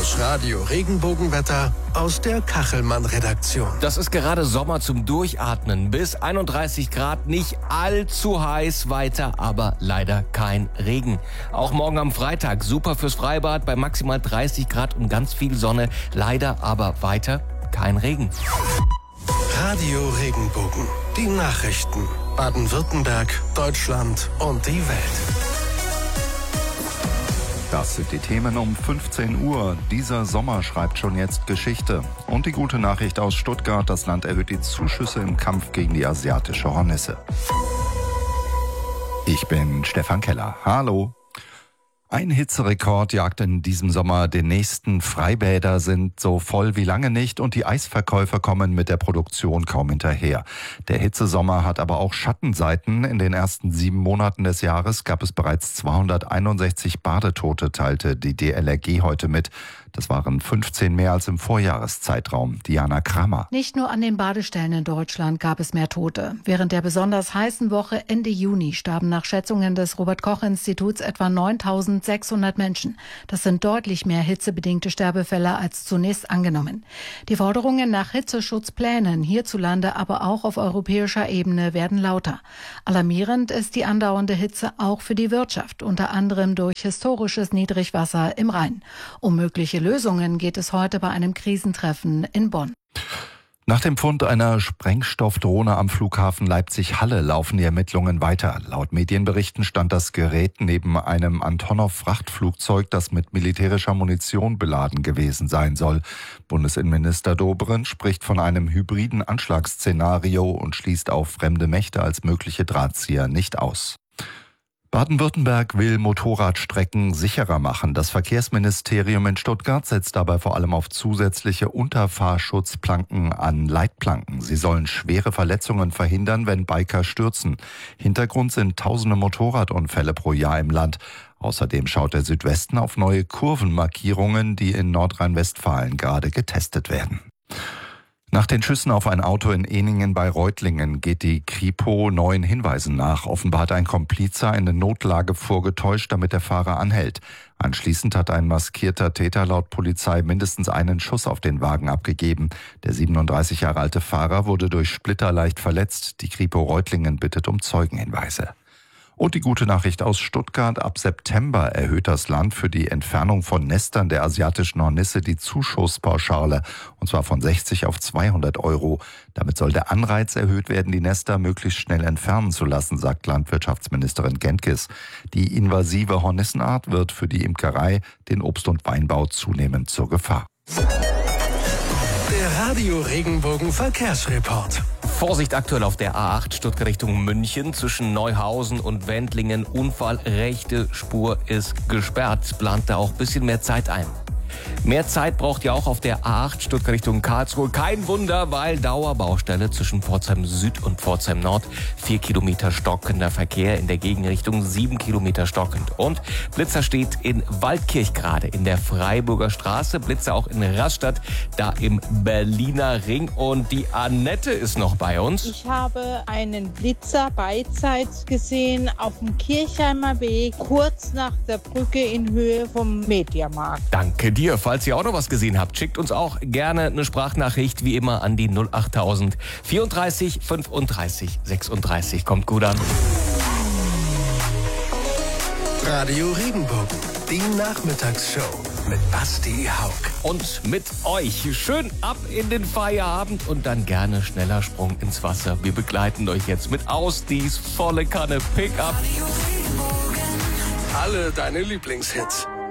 Das Radio Regenbogenwetter aus der Kachelmann-Redaktion. Das ist gerade Sommer zum Durchatmen. Bis 31 Grad, nicht allzu heiß weiter, aber leider kein Regen. Auch morgen am Freitag super fürs Freibad bei maximal 30 Grad und ganz viel Sonne. Leider aber weiter kein Regen. Radio Regenbogen. Die Nachrichten. Baden-Württemberg, Deutschland und die Welt. Das sind die Themen um 15 Uhr. Dieser Sommer schreibt schon jetzt Geschichte. Und die gute Nachricht aus Stuttgart: Das Land erhöht die Zuschüsse im Kampf gegen die asiatische Hornisse. Ich bin Stefan Keller. Hallo. Ein Hitzerekord jagt in diesem Sommer den nächsten. Freibäder sind so voll wie lange nicht und die Eisverkäufer kommen mit der Produktion kaum hinterher. Der Hitzesommer hat aber auch Schattenseiten. In den ersten 7 Monaten des Jahres gab es bereits 261 Badetote, teilte die DLRG heute mit. Das waren 15 mehr als im Vorjahreszeitraum. Diana Kramer. Nicht nur an den Badestellen in Deutschland gab es mehr Tote. Während der besonders heißen Woche Ende Juni starben nach Schätzungen des Robert-Koch-Instituts etwa 9.600 Menschen. Das sind deutlich mehr hitzebedingte Sterbefälle als zunächst angenommen. Die Forderungen nach Hitzeschutzplänen hierzulande, aber auch auf europäischer Ebene werden lauter. Alarmierend ist die andauernde Hitze auch für die Wirtschaft, unter anderem durch historisches Niedrigwasser im Rhein. Um mögliche Lösungen geht es heute bei einem Krisentreffen in Bonn. Nach dem Fund einer Sprengstoffdrohne am Flughafen Leipzig-Halle laufen die Ermittlungen weiter. Laut Medienberichten stand das Gerät neben einem Antonov-Frachtflugzeug, das mit militärischer Munition beladen gewesen sein soll. Bundesinnenminister Dobrindt spricht von einem hybriden Anschlagsszenario und schließt auch fremde Mächte als mögliche Drahtzieher nicht aus. Baden-Württemberg will Motorradstrecken sicherer machen. Das Verkehrsministerium in Stuttgart setzt dabei vor allem auf zusätzliche Unterfahrschutzplanken an Leitplanken. Sie sollen schwere Verletzungen verhindern, wenn Biker stürzen. Hintergrund sind tausende Motorradunfälle pro Jahr im Land. Außerdem schaut der Südwesten auf neue Kurvenmarkierungen, die in Nordrhein-Westfalen gerade getestet werden. Nach den Schüssen auf ein Auto in Ehningen bei Reutlingen geht die Kripo neuen Hinweisen nach. Offenbar hat ein Komplize eine Notlage vorgetäuscht, damit der Fahrer anhält. Anschließend hat ein maskierter Täter laut Polizei mindestens einen Schuss auf den Wagen abgegeben. Der 37 Jahre alte Fahrer wurde durch Splitter leicht verletzt. Die Kripo Reutlingen bittet um Zeugenhinweise. Und die gute Nachricht aus Stuttgart: Ab September erhöht das Land für die Entfernung von Nestern der asiatischen Hornisse die Zuschusspauschale, und zwar von 60 auf 200 €. Damit soll der Anreiz erhöht werden, die Nester möglichst schnell entfernen zu lassen, sagt Landwirtschaftsministerin Gentges. Die invasive Hornissenart wird für die Imkerei, den Obst- und Weinbau zunehmend zur Gefahr. Der Radio Regenbogen Verkehrsreport. Vorsicht aktuell auf der A8 Stuttgart Richtung München zwischen Neuhausen und Wendlingen. Unfall, rechte Spur ist gesperrt. Plant da auch ein bisschen mehr Zeit ein. Mehr Zeit braucht ihr auch auf der A8 Stuttgart Richtung Karlsruhe. Kein Wunder, weil Dauerbaustelle zwischen Pforzheim Süd und Pforzheim Nord. 4 Kilometer stockender Verkehr, in der Gegenrichtung 7 Kilometer stockend. Und Blitzer steht in Waldkirch gerade in der Freiburger Straße. Blitzer auch in Rastatt, da im Berliner Ring. Und die Annette ist noch bei uns. Ich habe einen Blitzer beidseits gesehen auf dem Kirchheimer Weg, kurz nach der Brücke in Höhe vom Mediamarkt. Danke dir. Falls ihr auch noch was gesehen habt, schickt uns auch gerne eine Sprachnachricht, wie immer, an die 08000 34 35 36. Kommt gut an. Radio Regenbogen, die Nachmittagsshow mit Basti Haug. Und mit euch schön ab in den Feierabend und dann gerne schneller Sprung ins Wasser. Wir begleiten euch jetzt mit Ausdies volle Kanne Pickup. Alle deine Lieblingshits.